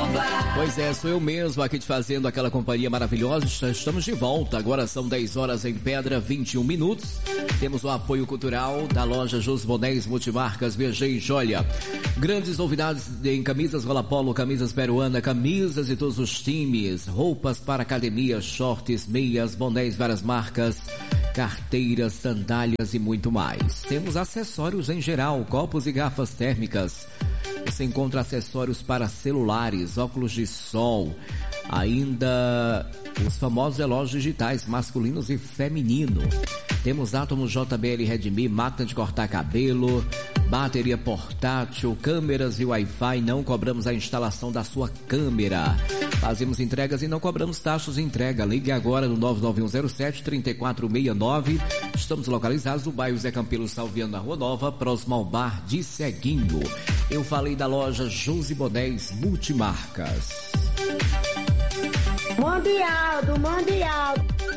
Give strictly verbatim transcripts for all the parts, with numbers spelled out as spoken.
Pois é, sou eu mesmo aqui te fazendo aquela companhia maravilhosa. Estamos de volta, agora são dez horas em Pedra, vinte e um minutos. Temos o apoio cultural da loja Jus Bonés Multimarcas, V G e Joia. Grandes novidades em camisas Rola Polo, camisas peruana, camisas de todos os times, roupas para academia, shorts, meias, bonés, várias marcas, carteiras, sandálias e muito mais. Temos acessórios em geral, copos e garrafas térmicas. Você encontra acessórios para celulares, óculos de sol, ainda os famosos relógios digitais masculinos e feminino. Temos átomos J B L Redmi, máquina de cortar cabelo, bateria portátil, câmeras e Wi-Fi. Não cobramos a instalação da sua câmera. Fazemos entregas e não cobramos taxas de entrega. Ligue agora no nove nove um zero sete, três quatro seis nove. Estamos localizados no bairro Zé Campelo Salviano, na Rua Nova, próximo ao Bar de Ceguinho. Eu falei da loja Jus Bonés Multimarcas. Mundial, do Mundial.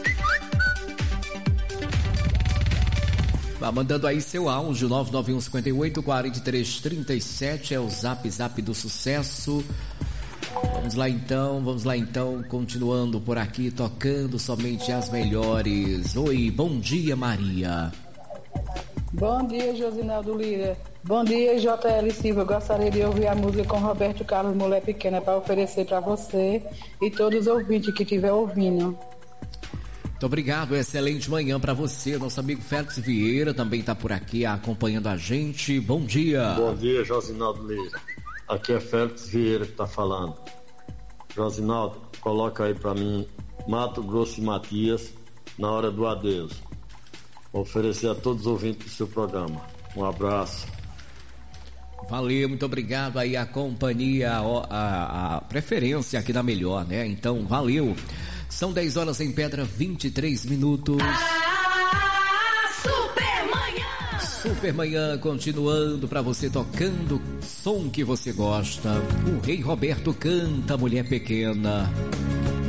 Vá mandando aí seu áudio, nove nove um cinco oito, quatro três três sete, é o zap zap do sucesso. Vamos lá então, vamos lá então, continuando por aqui, tocando somente as melhores. Oi, bom dia, Maria. Bom dia, Josinaldo Lira. Bom dia, J L Silva. Eu gostaria de ouvir a música com Roberto Carlos, Mulher Pequena, para oferecer para você e todos os ouvintes que estiver ouvindo. Muito obrigado, excelente manhã para você. Nosso amigo Félix Vieira também está por aqui acompanhando a gente. Bom dia. Bom dia, Josinaldo Lira. Aqui é Félix Vieira que está falando. Josinaldo, coloca aí para mim Mato Grosso e Matias na hora do adeus. Vou oferecer a todos os ouvintes do seu programa. Um abraço. Valeu, muito obrigado aí a companhia, a, a, a preferência aqui da Melhor, né? Então, valeu. São dez horas em Pedra, vinte e três minutos. Ah, Supermanhã! Supermanhã continuando pra você, tocando som que você gosta. O Rei Roberto canta Mulher Pequena.